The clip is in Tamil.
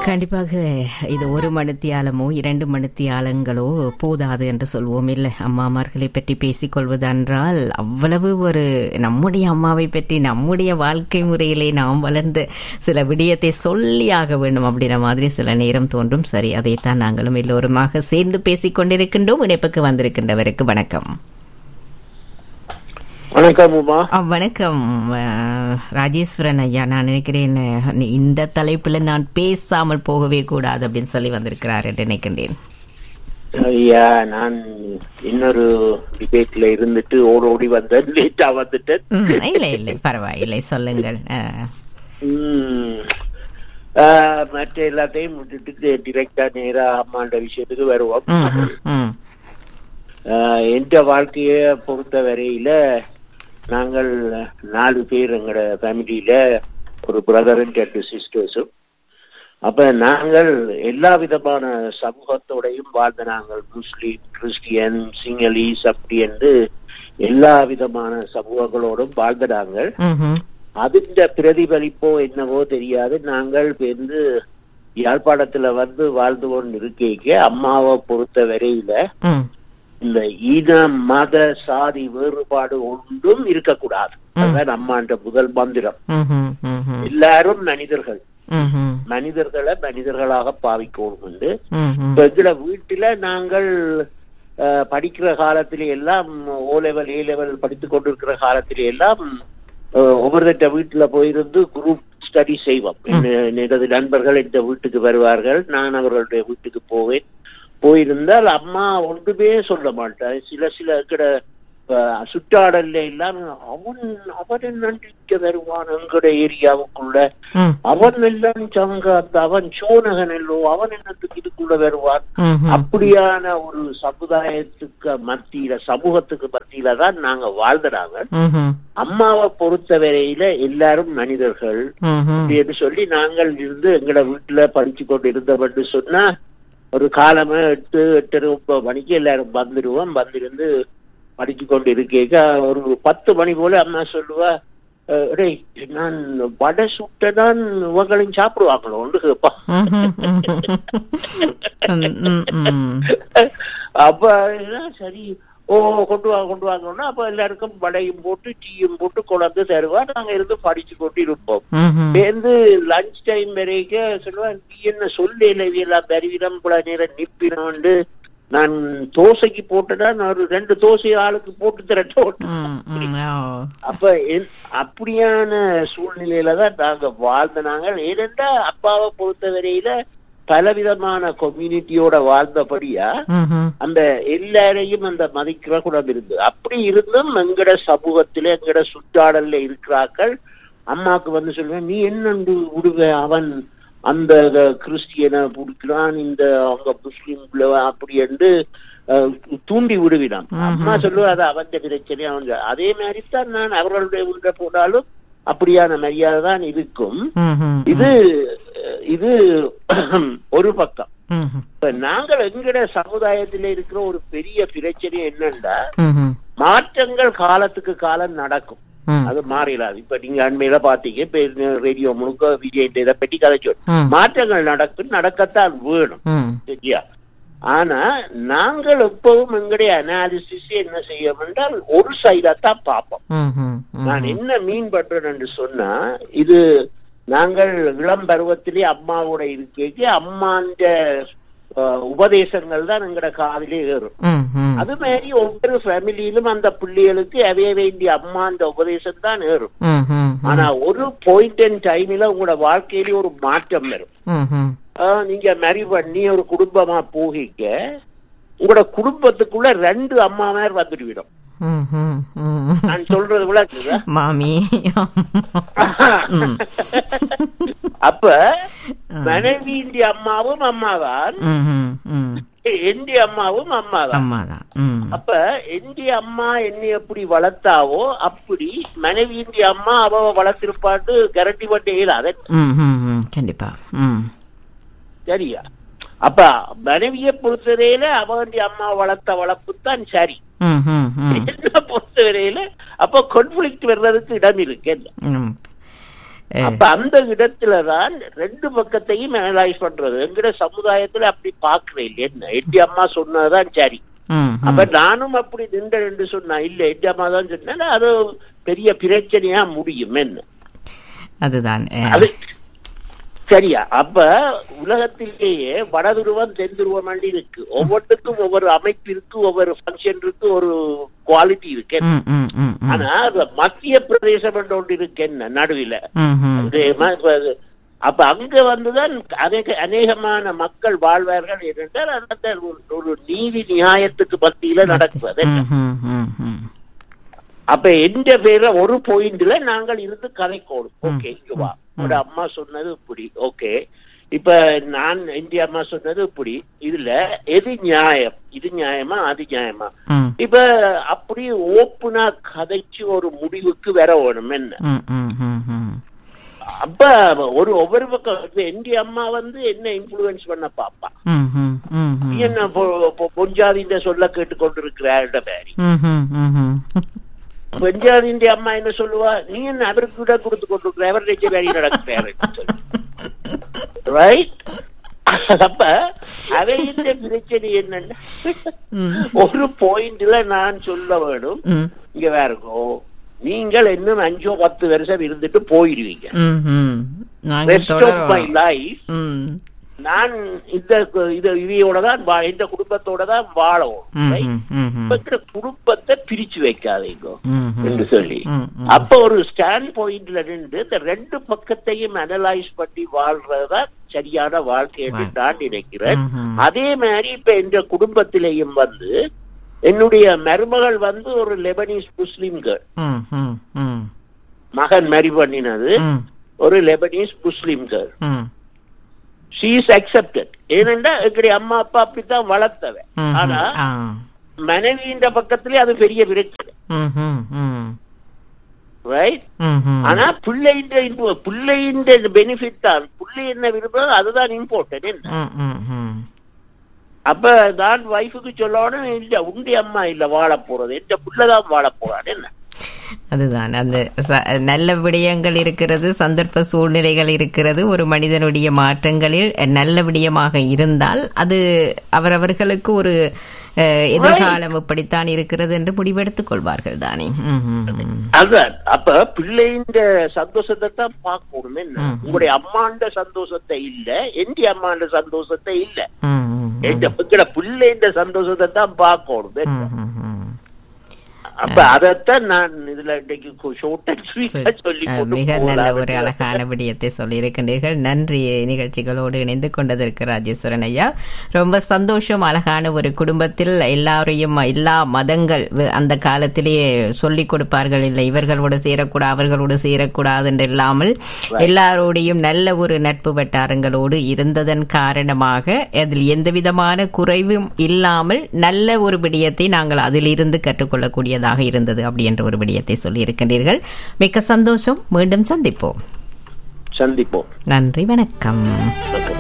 கண்டிப்பாக இது ஒரு மணித்தியாலமோ 2 மணித்தியாலங்களோ போதாது என்று சொல்வோம். இல்லை, அம்மாமார்களை பற்றி பேசிக்கொள்வது என்றால் அவ்வளவு ஒரு நம்முடைய அம்மாவை பற்றி நம்முடைய வாழ்க்கை முறையிலே நாம் வளர்ந்து சில விடயத்தை சொல்லியாக வேண்டும் அப்படின்ற மாதிரி சில நேரம் தோன்றும். சரி, அதைத்தான் நாங்களும் எல்லோருமாக சேர்ந்து பேசிக்கொண்டிருக்கின்றோம். இணைப்புக்கு வந்திருக்கின்றவருக்கு வணக்கம். வணக்கம் உமா. வணக்கம் ராஜேஸ்வரன் ஐயா. நான் நினைக்கிறேன் இந்த தலைப்புல நான் பேசாமல் போகவே கூடாது அப்படின்னு சொல்லி வந்திருக்கிறார் என்று நினைக்கின்றேன். ஐயா, நான் இன்னொரு டிபேட்ல இருந்துட்டு ஓடி வந்தேன், லேட்டா வந்துட்டேன். இல்லை பரவாயில்லை, சொல்லுங்கள். மற்ற எல்லாத்தையும் விட்டுட்டு டிரெக்டா நேரா அம்மாண்ட விஷயத்துக்கு வருவோம். எந்த வாழ்க்கைய பொறுத்த வரையில நாங்கள் 4 பேர் எங்களோட ஃபேமிலியில, ஒரு பிரதர் அண்ட் 2 சிஸ்டர்ஸும். அப்ப நாங்கள் எல்லா விதமான சமூகத்தோடையும் வாழ்ந்த, நாங்கள் முஸ்லீம், கிறிஸ்டியன், சிங்களீஸ் அப்படி என்று எல்லா விதமான சமூகங்களோடும் வாழ்ந்த நாங்கள். அதுன்ற பிரதிபலிப்போ என்னவோ தெரியாது, நாங்கள் வந்து யாழ்ப்பாணத்துல வந்து வாழ்ந்து கொண்டு இருக்கீங்க. அம்மாவை பொறுத்த வரையில இந்த இன மத சாதி வேறுபாடு ஒன்றும் இருக்கக்கூடாது. அதுதான் அம்மாண்ட முதல் மந்திரம். எல்லாரும் மனிதர்கள், மனிதர்களை மனிதர்களாக பாவிக்கணும் என்று. எங்கள வீட்டுல நாங்கள் படிக்கிற காலத்திலே எல்லாம் O level A level படித்துக் கொண்டிருக்கிற காலத்திலே எல்லாம் ஒவ்வொருத்த வீட்டுல போயிருந்து குரூப் ஸ்டடி செய்வோம். எனது நண்பர்கள் இந்த வீட்டுக்கு வருவார்கள், நான் அவர்களுடைய வீட்டுக்கு போவேன். போயிருந்தால் அம்மா ஒன்றுமே சொல்ல மாட்டார். சில கிட சுற்றாடல்ல எல்லாம் அவன் நன்றிக்க வருவான் எங்கட ஏரியாவுக்குள்ள, அவன் எல்லாம் சங்காத்த, அவன் சோனகன் எல்லோ, அவன் என்னத்துக்கு இதுக்குள்ள வருவான். அப்படியான ஒரு சமுதாயத்துக்கு மத்தியில, சமூகத்துக்கு மத்தியில தான் நாங்க வாழ்ந்துறாங்க. அம்மாவை பொறுத்த வரையில எல்லாரும் மனிதர்கள் அப்படின்னு சொல்லி நாங்கள் இருந்து எங்கட வீட்டுல படிச்சு கொண்டு இருந்தவன்னு சொன்னா, ஒரு காலமா 8:30 மணிக்கு எல்லாரும் வந்துடுவோம். வந்திருந்து படிச்சு கொண்டு இருக்கேக்க ஒரு 10 மணி போல அம்மா சொல்லுவா, நான் வடை சுட்டதான் இவங்களையும் சாப்பிடுவாங்களோ ஒன்று கேப்பா. அப்ப சரி, கொண்டு வாங்கணும்னா அப்ப எல்லாருக்கும் வடையும் போட்டு டீயும் போட்டு கொண்டாந்து தருவா. நாங்க இருந்து படிச்சு கொண்டு இருப்போம். சேர்ந்து லஞ்ச் டைம் வரைக்கும் சொல்லுவேன், நீ என்ன சொல்ல எல்லாம் தருவிடம் கூட நேரம் நிப்பினோண்டு, நான் தோசைக்கு போட்டா நான் ஒரு 2 தோசை ஆளுக்கு போட்டு தரட்டும். அப்ப அப்படியான சூழ்நிலையில தான் நாங்க வாழ்ந்த. நாங்கள் ஏனென்றா அப்பாவை பொறுத்த வரையில பலவிதமான கம்யூனிட்டியோட வாழ்ந்தபடியா அந்த எல்லாரையும் அந்த மதிக்கிற குணம் இருந்து, அப்படி இருந்தும் எங்கட சமூகத்தில எங்கட சுற்றாடல்ல இருக்கிறார்கள். அம்மாவுக்கு வந்து சொல்லுவேன், நீ என்ன விடுவ, அவன் அந்த கிறிஸ்டியனை பிடிக்கிறான், இந்த அவங்க முஸ்லீம் அப்படி என்று தூண்டி விடுவினான். அம்மா சொல்லுவா, அது அவன் பிரச்சனை. அவங்க அதே மாதிரி தான் நான் அவர்களுடைய வீட்டை போனாலும் அப்படியான மரியாதை தான் இருக்கும். இது ஒரு பக்கம். இப்ப நாங்கள் எங்கட சமுதாயத்தில இருக்கிற ஒரு பெரிய பிரச்சனை என்னன்னா, மாற்றங்கள் காலத்துக்கு காலம் நடக்கும், அது மாறிடாது. இப்ப நீங்க அண்மையில பாத்தீங்க, ரேடியோ முழுக்க விஜய் இதை பற்றி கதைச்சோம். மாற்றங்கள் நடக்கத்தான் வேணும், சரியா? ஆனா நாங்கள் எப்பவும் எங்களுடைய அனாலிசிஸ் என்ன செய்யும் என்றால் ஒரு சைடா தான் பார்ப்போம். நான் என்ன மீன் பண்றேன் என்று சொன்னா, இது நாங்கள் இளம் பருவத்திலே அம்மாவோட இருக்கே, அம்மாண்ட உபதேசங்கள் தான் எங்கட காதிலே ஏறும். அது மாதிரி ஒவ்வொரு ஃபேமிலியிலும் அந்த பிள்ளைகளுக்கு அவைய வேண்டிய அம்மாண்ட உபதேசம் தான் ஏறும். ஆனா ஒரு பாயிண்ட் அண்ட் டைம்ல உங்களோட வாழ்க்கையிலே ஒரு மாற்றம் வரும். நீங்க மேரி பண்ணி ஒரு குடும்பமா போகிக்க, உங்களோட குடும்பத்துக்குள்ள 2 அம்மாமார் வந்துடுவிடும். நான் சொல்றது கூட மாமி. அப்ப மனைவி அம்மாவும் அம்மாதான், எந்தி அம்மாவும் அம்மாதான். அப்ப எந்தி அம்மா என்னை எப்படி வளர்த்தாவோ அப்படி மனைவி அம்மா அவ வளர்த்திருப்பாட்டு கேரண்டி பண்ண இயலாத. கண்டிப்பா, சரியா? அப்ப மனைவியை பொறுத்தவரையில அவன் அம்மா வளர்த்த வளர்ப்பு தான் சரி. பொறுத்தவரையில அப்ப கான்ஃபிளிக்ட் வர்றதுக்கு இடம் இருக்கு. அப்ப அந்த இடத்துலதான் ரெண்டு பக்கத்தையும் அனலைஸ் பண்றது. எங்கட சமுதாயத்துல அப்படி பாக்குறேன். என்ன எட்டி அம்மா சொன்னதுதான் சரி. அப்ப நானும் அப்படி நின்று சொன்னா இல்ல எட்டி அம்மா தான் சொன்னா அது பெரிய பிரச்சனையா முடியும். என்ன அதுதான் அது சரியா? அப்ப உலகத்திலேயே வடதுருவம் தென்துருவம் இருக்கு. ஒவ்வொன்றுக்கும் ஒவ்வொரு அமைப்பு இருக்கு, ஒவ்வொரு பங்கன் இருக்கு, ஒரு குவாலிட்டி இருக்கு. ஆனா மத்திய பிரதேசம் என்று ஒன்று இருக்கு என்ன நடுவில். அப்ப அங்க வந்துதான் அநேகமான மக்கள் வாழ்வார்கள் என்றால் அந்த ஒரு நீதி நியாயத்துக்கு மத்தியில நடக்குது. அப்ப எந்த பேர்ல ஒரு பாயிண்ட்ல நாங்கள் இருந்து கதைக்கோடும். ஓகே இங்க வா, உங்களோட அம்மா சொன்னது இப்படி, ஓகே இப்ப நான் இந்திய அம்மா சொன்னது இப்படி, இதுல எது நியாயம், இது நியாயமா அது நியாயமா, இப்ப அப்படி ஓப்பனா கதைச்சு ஒரு முடிவுக்கு வர வேணும். என்ன அப்ப ஒவ்வொரு பக்கம் இந்திய அம்மா என்ன இன்ஃபுளுன்ஸ் பண்ண பாப்பா, என்ன பொஞ்சாதின்ற சொல்ல கேட்டுக்கொண்டிருக்கிற பேரி பெஞ்சாதின் அம்மா என்ன சொல்லுவா, நீ என்ன அவருக்கு கூட கொடுத்து கொண்டிருக்கிற, அவர் வேலை நடக்கிறாரு. அப்ப அவையின் பிரச்சனை என்னன்னா ஒரு பாயிண்ட்ல நான் சொல்ல வேணும், இங்க வேறோ நீங்கள் இன்னும் 5-10 வருஷம் இருந்துட்டு போயிடுவீங்க. நான் இதையோடதான் இந்த குடும்பத்தோட தான் வாழவும், குடும்பத்தை பிரிச்சு வைக்காதீங்க என்று சொல்லி அப்ப ஒரு ஸ்டாண்ட் பாயிண்ட்ல நின்று இந்த ரெண்டு பக்கத்தையும் அனலைஸ் பண்ணி வாழ்றதுதான் சரியான வாழ்க்கை என்று நான் நினைக்கிறேன். அதே மாதிரி இப்ப இந்த குடும்பத்திலேயும் என்னுடைய மருமகள் ஒரு லெபனீஸ் முஸ்லிம் கேர்ள், மகன் மேரி பண்ணினது ஒரு Lebanese Muslim girl. She is accepted. ஏனென்றா எங்களுடைய அம்மா அப்பா அப்படித்தான் வளர்த்தவன். ஆனா மனைவியின் பக்கத்திலே அது பெரிய பிரச்சனை. ஆனா பிள்ளையின் பெனிஃபிட் தான், பிள்ளை என்ன விரும்புறது அதுதான் இம்பார்ட்டன்ட். அப்ப நான் வைஃபுக்கு சொல்லணும், இல்ல உண்டி அம்மா இல்ல வாழ போறது, எந்த பிள்ளைதான் வாழ போறான். என்ன அதுதான் அந்த நல்ல விடயங்கள் இருக்கிறது, சந்தர்ப்ப சூழ்நிலைகள் இருக்கிறது. ஒரு மனிதனுடைய மாற்றங்களில் நல்ல விடயமாக இருந்தால் அது அவரவர்களுக்கு ஒரு எதிர்காலம் இப்படித்தான் இருக்கிறது என்று முடிவெடுத்துக் கொள்வார்கள் தானே. அதான் அப்ப பிள்ளையின் சந்தோஷத்தை தான் பார்க்கணும். என்ன உங்களுடைய அம்மாண்ட சந்தோஷத்தை இல்ல, எந்த அம்மாண்ட சந்தோஷத்தை இல்ல, பிள்ளையின் சந்தோஷத்தை தான் பார்க்கணும். அப்ப அதத்தான் நான் இதுல மிக நல்ல ஒரு அழகான விடயத்தை சொல்லி இருக்கின்றீர்கள். நன்றி நிகழ்ச்சிகளோடு இணைந்து கொண்டதற்கு ராஜேஸ்வரன் ஐயா. ரொம்ப சந்தோஷம். அழகான ஒரு குடும்பத்தில் எல்லாரையும் எல்லா மதங்கள் அந்த காலத்திலேயே சொல்லிக் கொடுப்பார்கள், இல்லை இவர்களோடு சேரக்கூடாது அவர்களோடு சேரக்கூடாது என்று இல்லாமல் எல்லாரோடையும் நல்ல ஒரு நட்பு வட்டாரங்களோடு இருந்ததன் காரணமாக அதில் எந்த விதமான குறைவும் இல்லாமல் நல்ல ஒரு விடயத்தை நாங்கள் அதிலிருந்து கற்றுக்கொள்ளக்கூடியதாக இருந்தது அப்படி என்ற ஒரு விடயத்தை சொல்லி இருக்கின்றீர்கள். மிக்க சந்தோஷம். மீண்டும் சந்திப்போம். நன்றி, வணக்கம்.